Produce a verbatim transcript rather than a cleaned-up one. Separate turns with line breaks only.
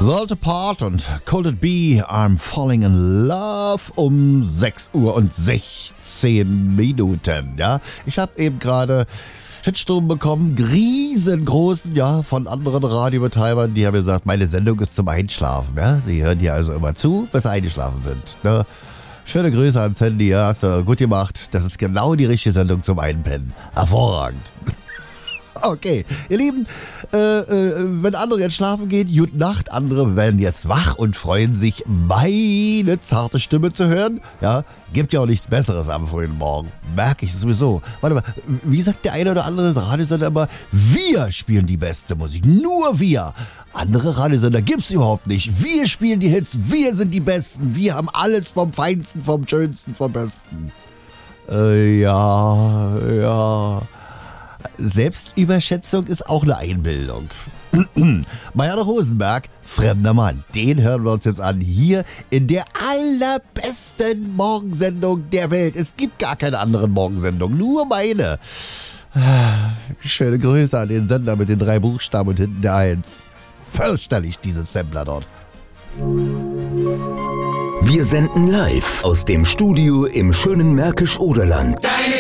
World Apart und Cold It Be, I'm Falling in Love um sechs Uhr und sechzehn Minuten. Ja, ich habe eben gerade Shitsturm bekommen, riesengroßen, ja, von anderen Radiobetreibern, die haben gesagt, meine Sendung ist zum Einschlafen. Ja, sie hören hier also immer zu, bis sie eingeschlafen sind. Ja. Schöne Grüße ans Handy, ja, hast du gut gemacht. Das ist genau die richtige Sendung zum Einpennen. Hervorragend. Okay, ihr Lieben, äh, äh, wenn andere jetzt schlafen gehen, gute Nacht. Andere werden jetzt wach und freuen sich, meine zarte Stimme zu hören. Ja, gibt ja auch nichts Besseres am frühen Morgen. Merke ich sowieso. Warte mal, wie sagt der eine oder andere Radiosender immer, wir spielen die beste Musik, nur wir. Andere Radiosender gibt's überhaupt nicht. Wir spielen die Hits, wir sind die Besten. Wir haben alles vom Feinsten, vom Schönsten, vom Besten. Äh, ja, ja... Selbstüberschätzung ist auch eine Einbildung. Marianne Rosenberg, Fremder Mann, den hören wir uns jetzt an, hier in der allerbesten Morgensendung der Welt. Es gibt gar keine anderen Morgensendungen, nur meine. Schöne Grüße an den Sender mit den drei Buchstaben und hinten der Eins. Fürchterlich, dieses Sampler dort.
Wir senden live aus dem Studio im schönen Märkisch-Oderland.
Deine